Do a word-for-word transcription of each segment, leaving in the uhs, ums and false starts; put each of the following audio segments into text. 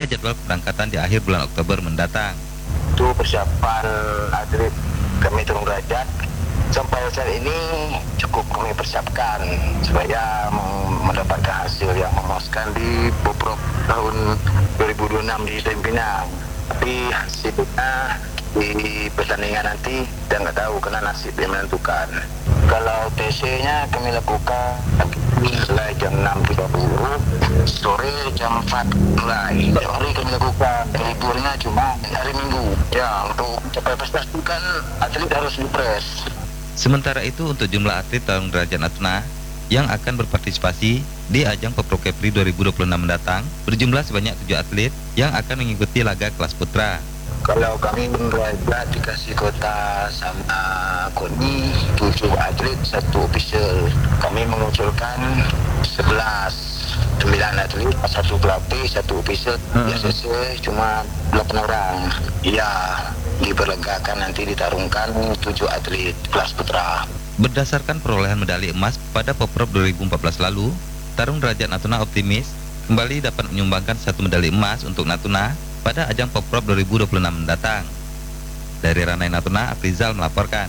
jadwal keberangkatan di akhir bulan Oktober mendatang. Itu persiapan atlet kami Tarung Derajat sampai saat ini cukup kami persiapkan supaya mendapatkan hasil yang memuaskan di Boprop tahun dua ribu dua puluh enam di Tanjung Pinang. Tapi hasilnya di pertandingan nanti kita nggak tahu karena nasib yang menentukan. Kalau T C-nya kami lakukan mulai jam enam tiga puluh, sore jam empat mulai. Setiap hari kami lakukan, liburnya cuma hari Minggu. Ya, untuk mencapai prestasi kan atlet harus dipres. Sementara itu untuk jumlah atlet Tarung Derajat Natuna yang akan berpartisipasi di ajang Pepro Kepri dua ribu dua puluh enam mendatang berjumlah sebanyak tujuh atlet yang akan mengikuti laga kelas putra. Kalau kami berderajat dikasih kota sama Koni tujuh atlet satu official. Kami mengusulkan sebelas sembilan atlet satu pelatih satu official. Biasanya cuma delapan orang. Ya, diperlegakan nanti ditarungkan tujuh atlet kelas putra. Berdasarkan perolehan medali emas pada Poprov dua ribu empat belas lalu, Tarung Derajat Natuna optimis kembali dapat menyumbangkan satu medali emas untuk Natuna pada ajang Poprov dua ribu dua puluh enam mendatang. Dari Ranai Natuna, Afrizal melaporkan.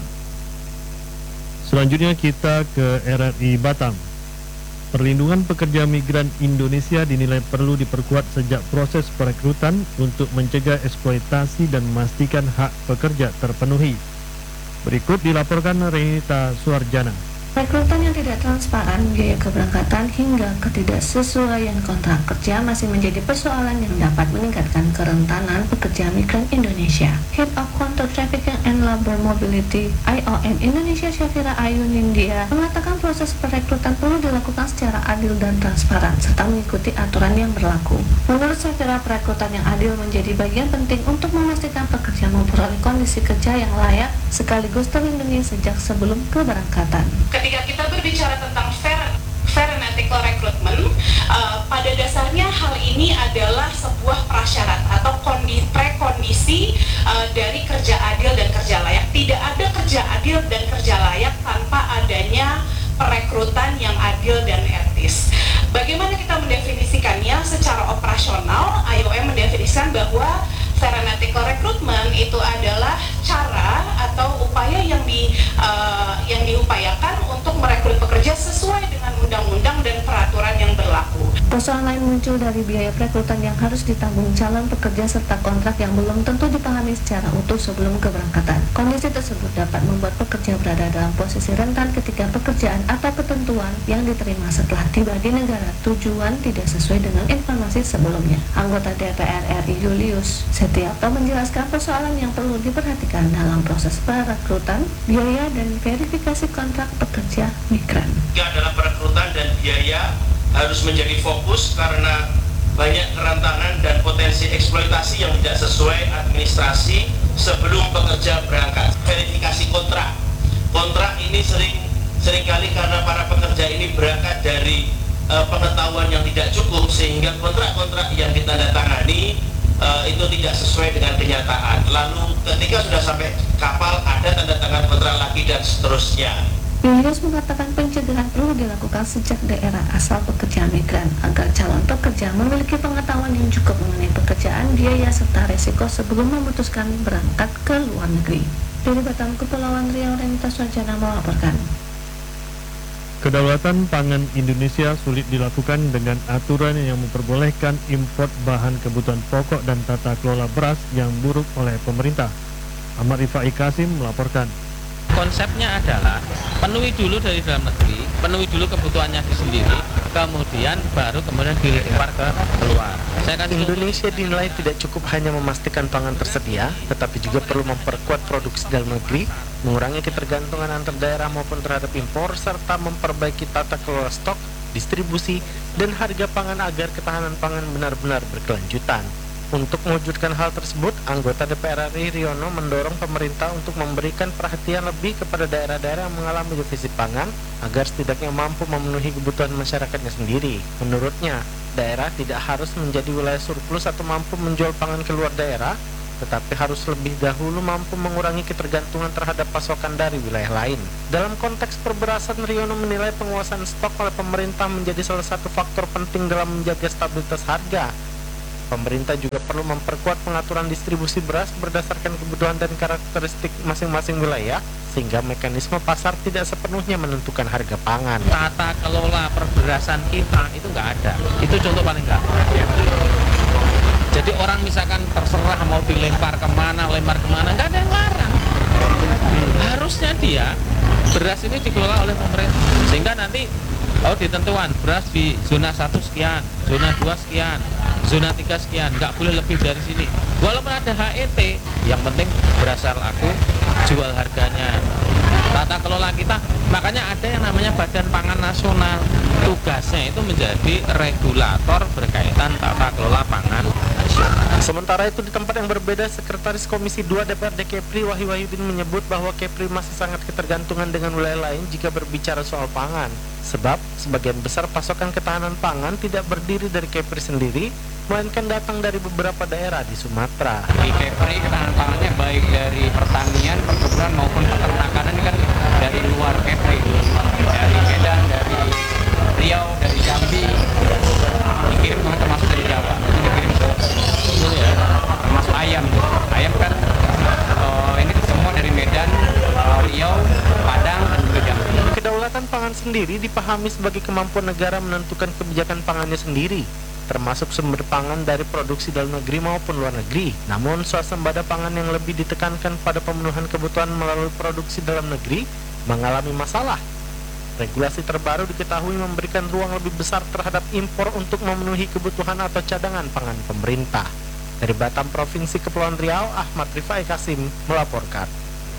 Selanjutnya kita ke R R I Batam. Perlindungan pekerja migran Indonesia dinilai perlu diperkuat sejak proses perekrutan untuk mencegah eksploitasi dan memastikan hak pekerja terpenuhi. Berikut dilaporkan Renita Suarjana. Rekrutan yang tidak transparan, biaya keberangkatan, hingga ketidaksesuaian kontrak kerja masih menjadi persoalan yang dapat meningkatkan kerentanan pekerja migran Indonesia. Head of Counter Trafficking and Labor Mobility I O M Indonesia Syafira Ayu Nindya mengatakan proses perekrutan perlu dilakukan secara adil dan transparan serta mengikuti aturan yang berlaku. Menurut Syafira, perekrutan yang adil menjadi bagian penting untuk memastikan pekerja memperoleh kondisi kerja yang layak sekaligus terlindungi sejak sebelum keberangkatan. Ketika kita berbicara tentang fair, fair and ethical recruitment, uh, pada dasarnya hal ini adalah sebuah prasyarat atau kondi, prekondisi uh, dari kerja adil dan kerja layak. Tidak ada kerja adil dan kerja layak tanpa adanya perekrutan yang adil dan etis. Bagaimana kita mendefinisikannya secara operasional? I O M mendefinisikan bahwa fair and ethical recruitment itu adalah cara atau upaya yang di uh, yang diupayakan untuk merekrut pekerja sesuai dengan undang-undang dan peraturan yang berlaku. Persoalan lain muncul dari biaya perekrutan yang harus ditanggung calon pekerja serta kontrak yang belum tentu dipahami secara utuh sebelum keberangkatan. Kondisi tersebut dapat membuat pekerja berada dalam posisi rentan ketika pekerjaan atau ketentuan yang diterima setelah tiba di negara tujuan tidak sesuai dengan informasi sebelumnya. Anggota D P R R I Julius Setiato menjelaskan persoalan yang perlu diperhatikan dalam proses perekrutan, biaya dan verifikasi kontrak pekerja migran. Ini adalah perekrutan dan biaya harus menjadi fokus karena banyak kerentanan dan potensi eksploitasi yang tidak sesuai administrasi sebelum pekerja berangkat. Verifikasi kontrak. Kontrak ini sering seringkali karena para pekerja ini berangkat dari uh, pengetahuan yang tidak cukup sehingga kontrak-kontrak yang ditandatangani uh, itu tidak sesuai dengan kenyataan. Lalu ketika sudah sampai kapal ada tanda tangan kontrak lagi dan seterusnya. Julius mengatakan pencegahan perlu dilakukan sejak daerah asal pekerja migran agar calon pekerja memiliki pengetahuan yang cukup mengenai pekerjaan, biaya, serta resiko sebelum memutuskan berangkat ke luar negeri. Dari Batam, Kepulauan Riau, Renita Suarjana melaporkan. Kedaulatan pangan Indonesia sulit dilakukan dengan aturan yang memperbolehkan import bahan kebutuhan pokok dan tata kelola beras yang buruk oleh pemerintah. Ahmad Rifai Kasim melaporkan. Konsepnya adalah penuhi dulu dari dalam negeri, penuhi dulu kebutuhannya di sendiri, kemudian baru kemudian dilempar ke luar. Indonesia dinilai tidak cukup hanya memastikan pangan tersedia, tetapi juga perlu memperkuat produksi dalam negeri, mengurangi ketergantungan antar daerah maupun terhadap impor, serta memperbaiki tata kelola stok, distribusi, dan harga pangan agar ketahanan pangan benar-benar berkelanjutan. Untuk mewujudkan hal tersebut, anggota D P R R I Riono mendorong pemerintah untuk memberikan perhatian lebih kepada daerah-daerah yang mengalami defisit pangan agar setidaknya mampu memenuhi kebutuhan masyarakatnya sendiri. Menurutnya, daerah tidak harus menjadi wilayah surplus atau mampu menjual pangan ke luar daerah, tetapi harus lebih dahulu mampu mengurangi ketergantungan terhadap pasokan dari wilayah lain. Dalam konteks perberasan, Riono menilai penguasaan stok oleh pemerintah menjadi salah satu faktor penting dalam menjaga stabilitas harga. Pemerintah juga perlu memperkuat pengaturan distribusi beras berdasarkan kebutuhan dan karakteristik masing-masing wilayah, sehingga mekanisme pasar tidak sepenuhnya menentukan harga pangan. Tata kelola perberasan kita itu nggak ada. Itu contoh paling gampang. Ya. Jadi orang misalkan terserah mau dilempar kemana, lempar kemana, nggak ada yang larang. Harusnya dia beras ini dikelola oleh pemerintah, sehingga nanti oh ditentuan beras di zona satu sekian, zona dua sekian, zona tiga sekian, nggak boleh lebih dari sini. Walaupun ada H E T, yang penting beras laku, jual harganya. Tata kelola kita, makanya ada yang namanya Badan Pangan Nasional. Tugasnya itu menjadi regulator berkaitan tata kelola pangan nasional. Sementara itu di tempat yang berbeda, Sekretaris Komisi dua D P R D Kepri Wahyu Wahyudin menyebut bahwa Kepri masih sangat ketergantungan dengan wilayah lain jika berbicara soal pangan. Sebab sebagian besar pasokan ketahanan pangan tidak berdiri dari Kepri sendiri, melainkan datang dari beberapa daerah di Sumatera. Di Kepri ketahanan pangannya baik dari pertanian, perkebunan maupun peternakan ini kan dari luar Kepri, dari Medan, dari Riau, dari Jambi, dikirim termasuk dari Jawa, itu dikirim ke sini ya, termasuk ayam. Ayam kan uh, ini semua dari Medan, uh, Riau, Padang, dan juga Jambi. Kedaulatan pangan sendiri dipahami sebagai kemampuan negara menentukan kebijakan pangannya sendiri, termasuk sumber pangan dari produksi dalam negeri maupun luar negeri. Namun swasembada pangan yang lebih ditekankan pada pemenuhan kebutuhan melalui produksi dalam negeri mengalami masalah. Regulasi terbaru diketahui memberikan ruang lebih besar terhadap impor untuk memenuhi kebutuhan atau cadangan pangan pemerintah. Dari Batam, Provinsi Kepulauan Riau, Ahmad Rifai Kasim melaporkan.